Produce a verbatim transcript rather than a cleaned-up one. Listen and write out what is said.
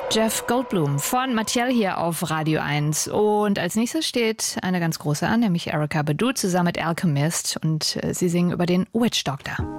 Jeff Goldblum von Mattel hier auf Radio eins. Und als nächstes steht eine ganz große an, nämlich Erykah Badu zusammen mit Alchemist. Und sie singen über den Witch Doctor.